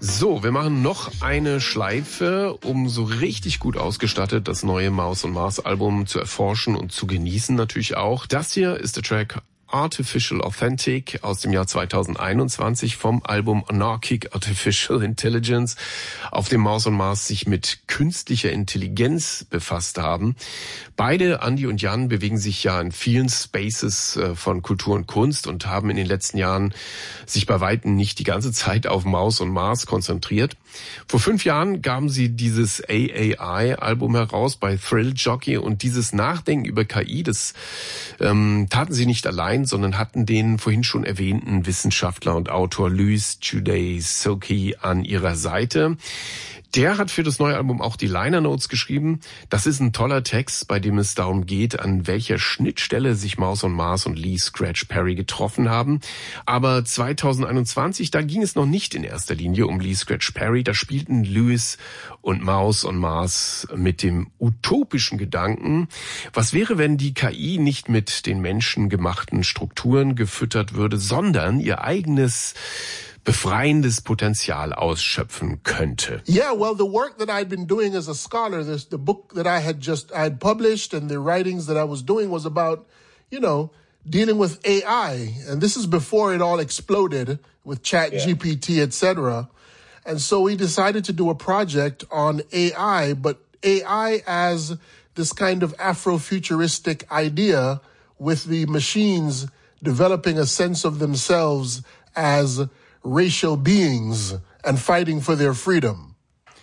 So, wir machen noch eine Schleife, um so richtig gut ausgestattet das neue Mouse & Mars Album zu erforschen und zu genießen natürlich auch. Das hier ist der Track Artificial Authentic aus dem Jahr 2021 vom Album Anarchic Artificial Intelligence, auf dem Mouse & Mars sich mit künstlicher Intelligenz befasst haben. Beide, Andi und Jan, bewegen sich ja in vielen Spaces von Kultur und Kunst und haben in den letzten Jahren sich bei Weitem nicht die ganze Zeit auf Mouse & Mars konzentriert. Vor 5 Jahren gaben sie dieses AAI-Album heraus bei Thrill Jockey und dieses Nachdenken über KI, das taten sie nicht allein, sondern hatten den vorhin schon erwähnten Wissenschaftler und Autor Louis Tschudai-Szoki an ihrer Seite. Der hat für das neue Album auch die Liner Notes geschrieben. Das ist ein toller Text, bei dem es darum geht, an welcher Schnittstelle sich Mouse & Mars und Lee Scratch Perry getroffen haben. Aber 2021, da ging es noch nicht in erster Linie um Lee Scratch Perry. Da spielten Louis und Mouse & Mars mit dem utopischen Gedanken, was wäre, wenn die KI nicht mit den menschengemachten Strukturen gefüttert würde, sondern ihr eigenes befreiendes Potenzial ausschöpfen könnte. Yeah, well, the work that I'd been doing as a scholar, the book that I had published and the writings that I was doing was about, dealing with AI. And this is before it all exploded with ChatGPT, etc. And so we decided to do a project on AI, but AI as this kind of Afrofuturistic idea with the machines developing a sense of themselves as racial beings and fighting for their freedom.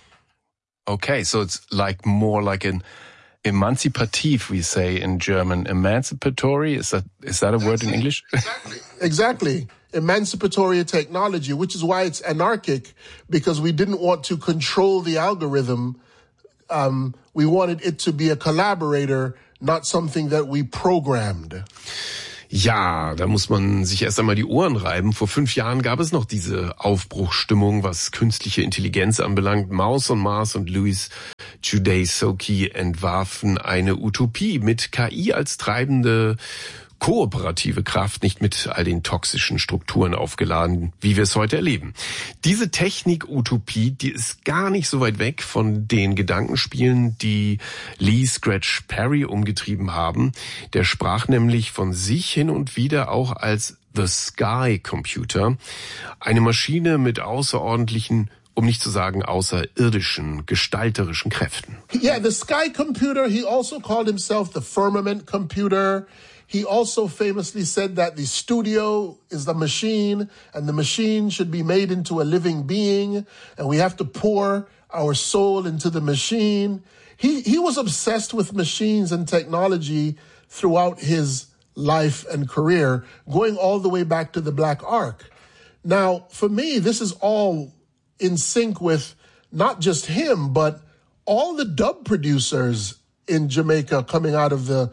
Okay, so it's more like an emancipative, we say in German. Emancipatory, is that a word in English? Exactly. Emancipatory technology, which is why it's anarchic, because we didn't want to control the algorithm. We wanted it to be a collaborator, not something that we programmed. Ja, da muss man sich erst einmal die Ohren reiben. Vor 5 Jahren gab es noch diese Aufbruchsstimmung, was künstliche Intelligenz anbelangt. Mouse & Mars und Louis Tschudai-Szoki entwarfen eine Utopie mit KI als treibende kooperative Kraft, nicht mit all den toxischen Strukturen aufgeladen, wie wir es heute erleben. Diese Technik-Utopie, die ist gar nicht so weit weg von den Gedankenspielen, die Lee Scratch Perry umgetrieben haben. Der sprach nämlich von sich hin und wieder auch als The Sky Computer, eine Maschine mit außerordentlichen, um nicht zu sagen außerirdischen, gestalterischen Kräften. Yeah, the Sky Computer, he also called himself the Firmament Computer. He also famously said that the studio is the machine and the machine should be made into a living being and we have to pour our soul into the machine. He was obsessed with machines and technology throughout his life and career, going all the way back to the Black Ark. Now, for me, this is all in sync with not just him, but all the dub producers in Jamaica coming out of the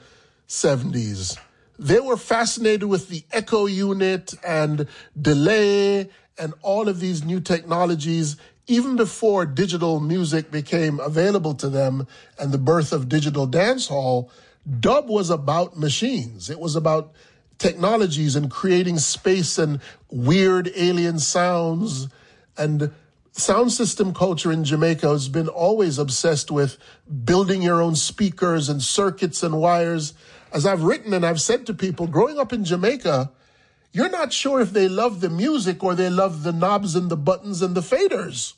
70s. They were fascinated with the echo unit and delay and all of these new technologies, even before digital music became available to them and the birth of digital dancehall. Dub was about machines. It was about technologies and creating space and weird alien sounds. And sound system culture in Jamaica has been always obsessed with building your own speakers and circuits and wires. As I've written and I've said to people, growing up in Jamaica, you're not sure if they love the music or they love the knobs and the buttons and the faders.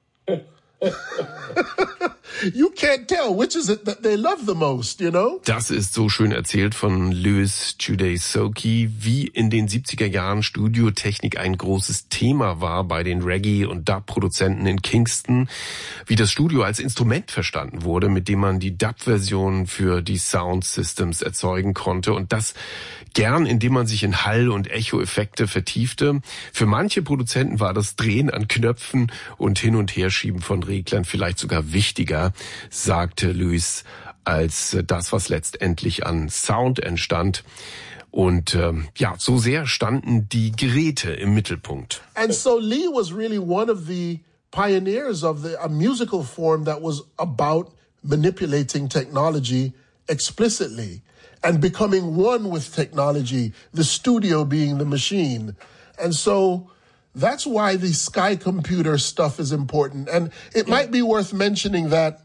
You can't tell which is it that they love the most, Das ist so schön erzählt von Louis Tschudai-Szoki, wie in den 70er Jahren Studiotechnik ein großes Thema war bei den Reggae- und Dub-Produzenten in Kingston, wie das Studio als Instrument verstanden wurde, mit dem man die Dub-Version für die Sound Systems erzeugen konnte und das gern, indem man sich in Hall- und Echo-Effekte vertiefte. Für manche Produzenten war das Drehen an Knöpfen und Hin- und Herschieben von Reglern vielleicht sogar wichtiger, sagte Louis, als das, was letztendlich an Sound entstand. Und so sehr standen die Geräte im Mittelpunkt. And so Lee was really one of the pioneers of a musical form that was about manipulating technology explicitly and becoming one with technology, the studio being the machine. And so That's why the Sky Computer stuff is important. And it might be worth mentioning that,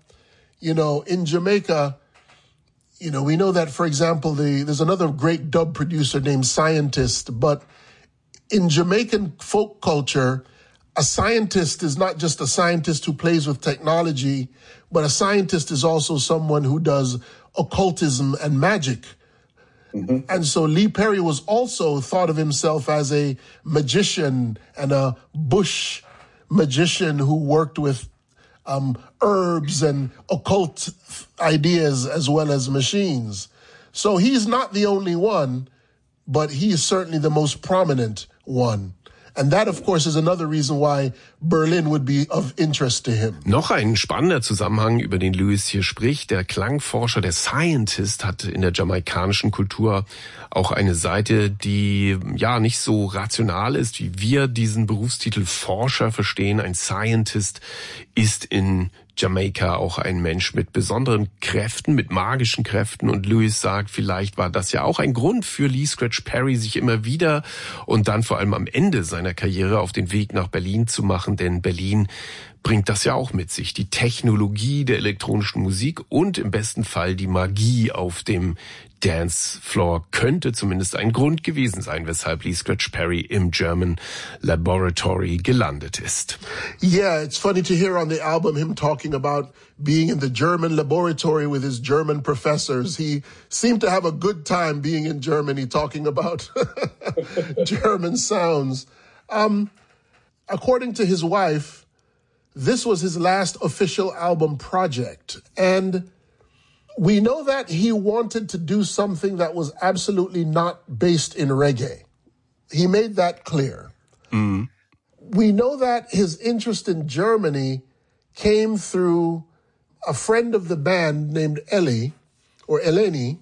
in Jamaica, we know that, for example, there's another great dub producer named Scientist, but in Jamaican folk culture, a scientist is not just a scientist who plays with technology, but a scientist is also someone who does occultism and magic. Mm-hmm. And so Lee Perry was also thought of himself as a magician and a bush magician who worked with herbs and occult ideas as well as machines. So he's not the only one, but he is certainly the most prominent one. And that, of course, is another reason why Berlin would be of interest to him. Noch ein spannender Zusammenhang, über den Lewis hier spricht. Der Klangforscher, der Scientist, hat in der jamaikanischen Kultur auch eine Seite, die ja nicht so rational ist, wie wir diesen Berufstitel Forscher verstehen. Ein Scientist ist in Jamaika auch ein Mensch mit besonderen Kräften, mit magischen Kräften. Und Lewis sagt, vielleicht war das ja auch ein Grund für Lee Scratch Perry, sich immer wieder und dann vor allem am Ende seiner Karriere auf den Weg nach Berlin zu machen. Denn Berlin bringt das ja auch mit sich. Die Technologie der elektronischen Musik und im besten Fall die Magie auf dem Dancefloor könnte zumindest ein Grund gewesen sein, weshalb Lee Scratch Perry im German Laboratory gelandet ist. Yeah, it's funny to hear on the album him talking about being in the German laboratory with his German professors. He seemed to have a good time being in Germany talking about German sounds. According to his wife, this was his last official album project, and we know that he wanted to do something that was absolutely not based in reggae. He made that clear. Mm. We know that his interest in Germany came through a friend of the band named Ellie, or Eleni,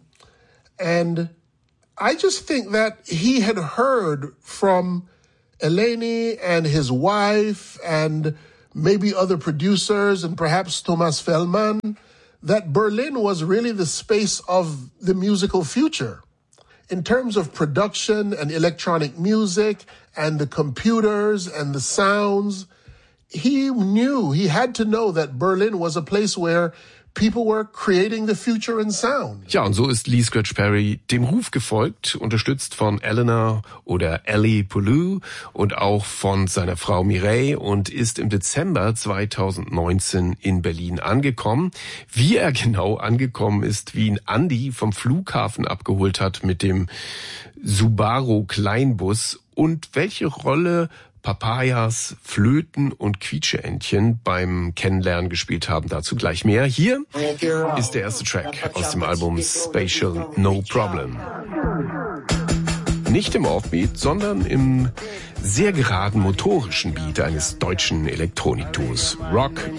and I just think that he had heard from Eleni and his wife and maybe other producers and perhaps Thomas Fellman, that Berlin was really the space of the musical future. In terms of production and electronic music and the computers and the sounds, he had to know that Berlin was a place where people were creating the future in sound. Ja, und so ist Lee Scratch Perry dem Ruf gefolgt, unterstützt von Eleanor oder Ellie Pouleau und auch von seiner Frau Mireille und ist im Dezember 2019 in Berlin angekommen. Wie er genau angekommen ist, wie ihn Andy vom Flughafen abgeholt hat mit dem Subaru Kleinbus und welche Rolle Papayas, Flöten und Quietscheentchen beim Kennenlernen gespielt haben. Dazu gleich mehr. Hier ist der erste Track aus dem Album Spatial No Problem. Nicht im Offbeat, sondern im sehr geraden motorischen Beat eines deutschen Elektronikduos. Rock